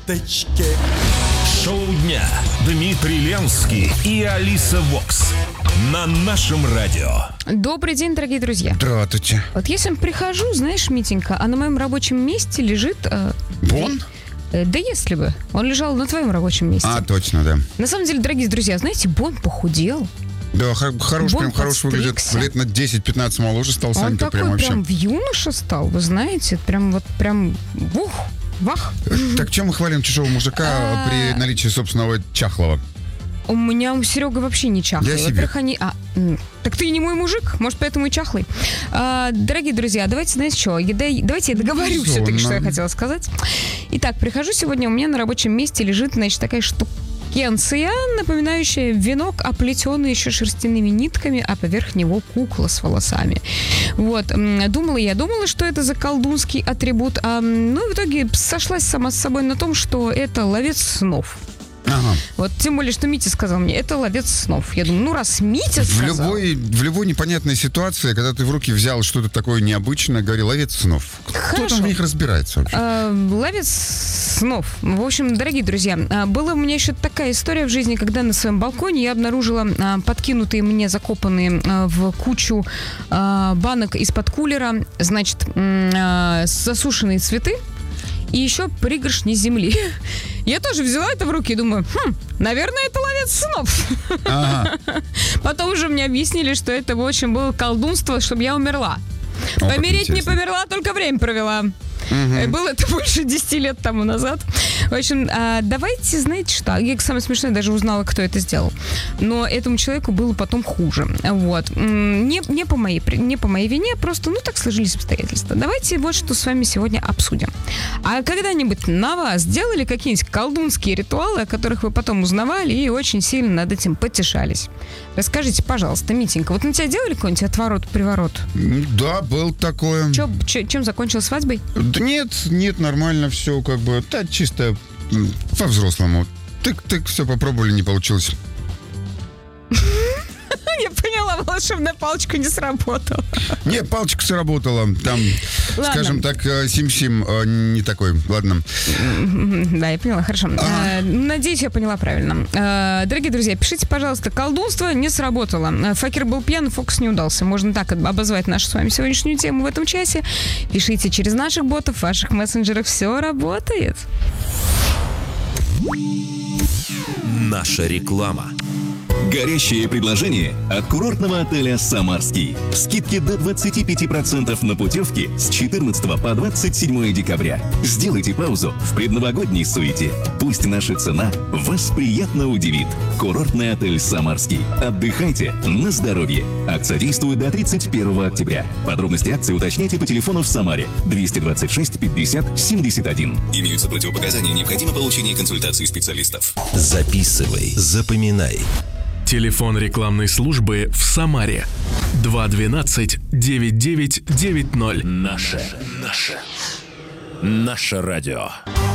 курточке. Шоу дня. Дмитрий Ленский и Алиса Вокс. На нашем радио. Добрый день, дорогие друзья. Здравствуйте. Вот если я прихожу, знаешь, Митенька, а на моем рабочем месте лежит... Бон? Да если бы. Он лежал на твоем рабочем месте. А, точно, да. На самом деле, дорогие друзья, знаете, Бон похудел. Да, хорош, Бон прям хорош выглядит. подстригся. Лет на 10-15 моложе стал Он Санька. такой Прям вообще. прям в юноша стал, вы знаете. Прям бух, вах. Так чем мы хвалим чужого мужика при наличии собственного чахлого? У меня Серега вообще не чахлый. Я себе. Во-первых, они... так ты не мой мужик, может, поэтому и чахлый. Дорогие друзья, давайте, знаете что, давайте я договорю все-таки, что я хотела сказать. Итак, прихожу сегодня, у меня на рабочем месте лежит, значит, такая штукенция, напоминающая венок, оплетенный еще шерстяными нитками, а поверх него кукла с волосами. Вот. Думала, что это за колдунский атрибут, но в итоге сошлась сама с собой на том, что это ловец снов. Ага. Вот, тем более, что Митя сказал мне, это ловец снов. Я думаю, раз Митя сказал... В любой непонятной ситуации, когда ты в руки взял что-то такое необычное, говори, ловец снов. Кто там в них разбирается вообще? Ловец снов. В общем, дорогие друзья, была у меня еще такая история в жизни, когда на своем балконе я обнаружила подкинутые мне, закопанные в кучу банок из-под кулера, значит, засушенные цветы и еще пригоршни земли. Я тоже взяла это в руки и думаю, наверное, это ловец снов. Ага. Потом уже мне объяснили, что это, в общем, было колдунство, чтобы я умерла. Помереть не померла, только время провела. Было это больше 10 лет тому назад. В общем, давайте, знаете что? Я самое смешное даже узнала, кто это сделал. Но этому человеку было потом хуже. Вот. Не по моей вине, просто, так сложились обстоятельства. Давайте вот что с вами сегодня обсудим. А когда-нибудь на вас делали какие-нибудь колдунские ритуалы, о которых вы потом узнавали и очень сильно над этим потешались? Расскажите, пожалуйста, Митенька, вот на тебя делали какой-нибудь отворот-приворот? Да, был такое. Чем закончилась свадьбой? Да нет, нормально все, как бы, да, чисто по-взрослому. Тык, все попробовали, не получилось. Я поняла, волшебная палочка не сработала. Не, палочка сработала. Там, ладно. Скажем так, сим-сим не такой. Ладно. Да, я поняла, хорошо. Надеюсь, я поняла правильно. Дорогие друзья, пишите, пожалуйста, колдунство не сработало. Факер был пьян, фокус не удался. Можно так обозвать нашу с вами сегодняшнюю тему в этом часе. Пишите через наших ботов, ваших мессенджеров. Все работает. Наша реклама. Горящее предложение от курортного отеля «Самарский». Скидки до 25% на путевки с 14 по 27 декабря. Сделайте паузу в предновогодней суете. Пусть наша цена вас приятно удивит. Курортный отель «Самарский». Отдыхайте на здоровье. Акция действует до 31 октября. Подробности акции уточняйте по телефону в Самаре 226 50 71. Имеются противопоказания. Необходимо получение консультации специалистов. Записывай, запоминай. Телефон рекламной службы в Самаре 212-9990. Наше радио.